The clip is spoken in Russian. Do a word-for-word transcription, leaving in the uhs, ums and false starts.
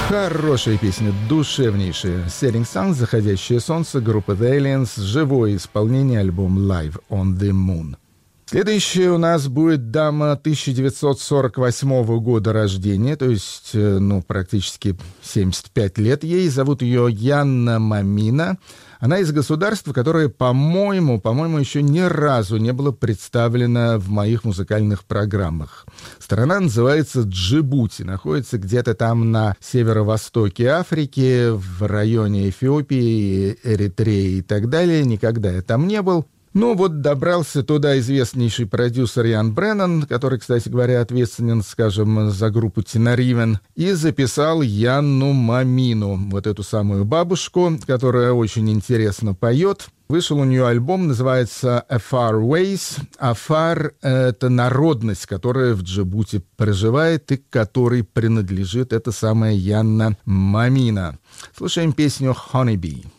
Хорошая песня, душевнейшая. Setting Sun, «Заходящее солнце», группа The Aliens, живое исполнение, альбом Live on the Moon. Следующая у нас будет дама тысяча девятьсот сорок восьмого года рождения, то есть, ну, практически семьдесят пять лет ей. Зовут ее Янна Мамина. Она из государства, которое, по-моему, по-моему, еще ни разу не было представлено в моих музыкальных программах. Страна называется Джибути, находится где-то там на северо-востоке Африки, в районе Эфиопии, Эритреи и так далее. Никогда я там не был. Ну вот добрался туда известнейший продюсер Ян Бреннан, который, кстати говоря, ответственен, скажем, за группу Тенаривен, и записал Янну Мамину, вот эту самую бабушку, которая очень интересно поет. Вышел у нее альбом, называется «Afar Ways». «Афар» — это народность, которая в Джибути проживает и к которой принадлежит эта самая Янна Мамина. Слушаем песню «Honeybee».